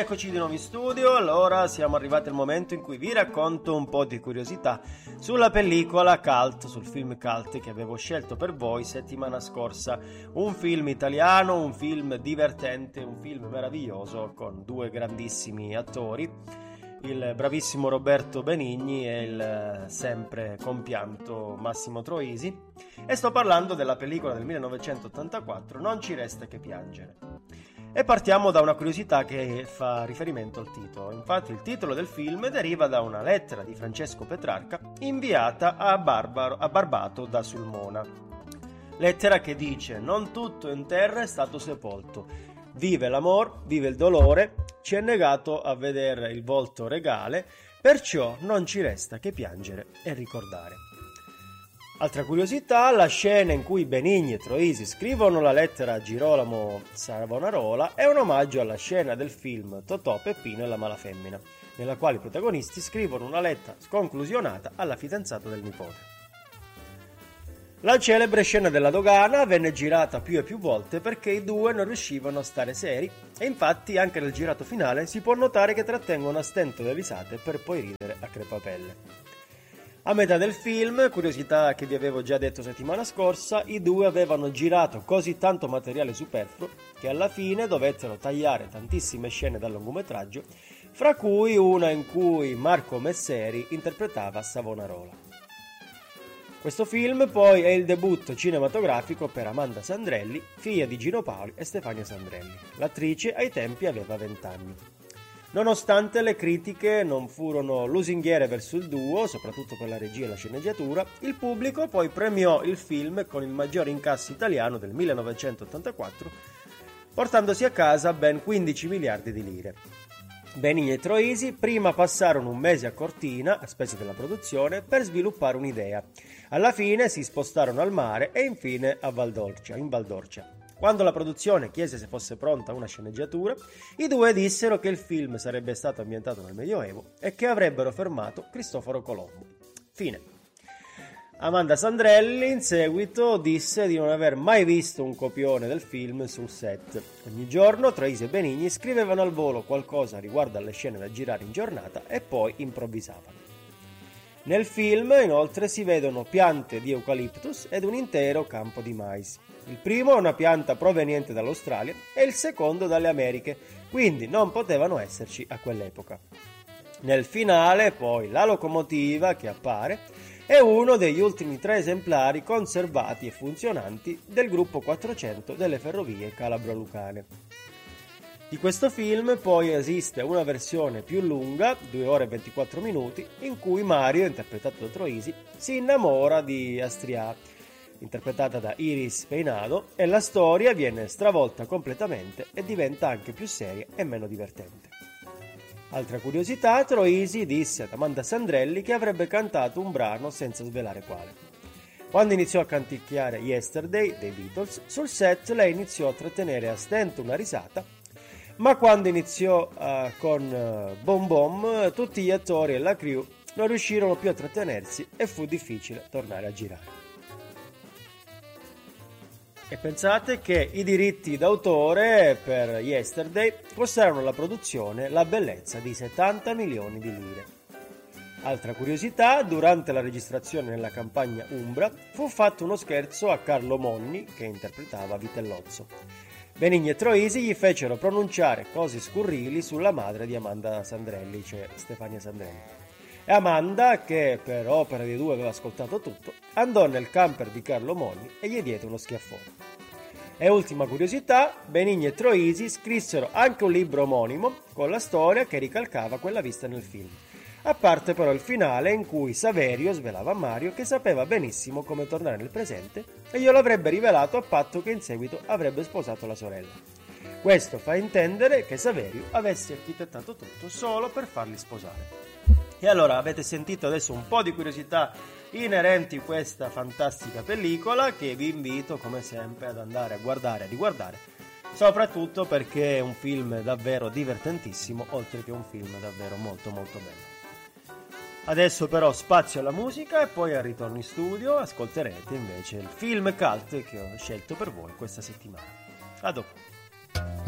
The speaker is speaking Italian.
eccoci di nuovo in studio. Allora siamo arrivati al momento in cui vi racconto un po' di curiosità sulla pellicola cult, sul film cult che avevo scelto per voi settimana scorsa. Un film italiano, un film divertente, un film meraviglioso con due grandissimi attori, il bravissimo Roberto Benigni e il sempre compianto Massimo Troisi, e sto parlando della pellicola del 1984 Non ci resta che piangere. E partiamo da una curiosità che fa riferimento al titolo. Infatti il titolo del film deriva da una lettera di Francesco Petrarca inviata a Barbato da Sulmona. Lettera che dice: non tutto in terra è stato sepolto, vive l'amor, vive il dolore, ci è negato a vedere il volto regale, perciò non ci resta che piangere e ricordare. Altra curiosità, la scena in cui Benigni e Troisi scrivono la lettera a Girolamo Savonarola è un omaggio alla scena del film Totò, Peppino e la Malafemmina, nella quale i protagonisti scrivono una lettera sconclusionata alla fidanzata del nipote. La celebre scena della dogana venne girata più e più volte perché i due non riuscivano a stare seri, e infatti anche nel girato finale si può notare che trattengono a stento le risate per poi ridere a crepapelle. A metà del film, curiosità che vi avevo già detto settimana scorsa, i due avevano girato così tanto materiale superfluo che alla fine dovettero tagliare tantissime scene dal lungometraggio, fra cui una in cui Marco Messeri interpretava Savonarola. Questo film poi è il debutto cinematografico per Amanda Sandrelli, figlia di Gino Paoli e Stefania Sandrelli. L'attrice ai tempi aveva 20 anni. Nonostante le critiche non furono lusinghiere verso il duo, soprattutto per la regia e la sceneggiatura, il pubblico poi premiò il film con il maggior incasso italiano del 1984, portandosi a casa ben 15 miliardi di lire. Benigni e Troisi prima passarono un mese a Cortina, a spese della produzione, per sviluppare un'idea. Alla fine si spostarono al mare e infine in Valdorcia. Quando la produzione chiese se fosse pronta una sceneggiatura, i due dissero che il film sarebbe stato ambientato nel Medioevo e che avrebbero fermato Cristoforo Colombo. Fine. Amanda Sandrelli in seguito disse di non aver mai visto un copione del film sul set. Ogni giorno Troisi e Benigni scrivevano al volo qualcosa riguardo alle scene da girare in giornata e poi improvvisavano. Nel film inoltre si vedono piante di eucaliptus ed un intero campo di mais. Il primo è una pianta proveniente dall'Australia e il secondo dalle Americhe, quindi non potevano esserci a quell'epoca. Nel finale poi la locomotiva che appare è uno degli ultimi 3 esemplari conservati e funzionanti del gruppo 400 delle ferrovie calabro-lucane. Di questo film poi esiste una versione più lunga, 2 ore e 24 minuti, in cui Mario, interpretato da Troisi, si innamora di Astria, interpretata da Iris Peinado, e la storia viene stravolta completamente e diventa anche più seria e meno divertente. Altra curiosità, Troisi disse ad Amanda Sandrelli che avrebbe cantato un brano senza svelare quale. Quando iniziò a canticchiare Yesterday dei Beatles, sul set lei iniziò a trattenere a stento una risata, ma quando iniziò con Bom Bom, tutti gli attori e la crew non riuscirono più a trattenersi e fu difficile tornare a girare. E pensate che i diritti d'autore per Yesterday costarono alla produzione la bellezza di 70 milioni di lire. Altra curiosità, durante la registrazione nella campagna Umbra fu fatto uno scherzo a Carlo Monni, che interpretava Vitellozzo. Benigni e Troisi gli fecero pronunciare cose scurrili sulla madre di Amanda Sandrelli, cioè Stefania Sandrelli. E Amanda, che per opera dei due aveva ascoltato tutto, andò nel camper di Carlo Monni e gli diede uno schiaffone. E ultima curiosità, Benigni e Troisi scrissero anche un libro omonimo con la storia che ricalcava quella vista nel film. A parte però il finale in cui Saverio svelava a Mario che sapeva benissimo come tornare nel presente e glielo avrebbe rivelato a patto che in seguito avrebbe sposato la sorella. Questo fa intendere che Saverio avesse architettato tutto solo per farli sposare. E allora avete sentito adesso un po' di curiosità inerenti a questa fantastica pellicola che vi invito come sempre ad andare a guardare e riguardare, soprattutto perché è un film davvero divertentissimo, oltre che un film davvero molto molto bello. Adesso però spazio alla musica e poi al ritorno in studio ascolterete invece il film cult che ho scelto per voi questa settimana. A dopo.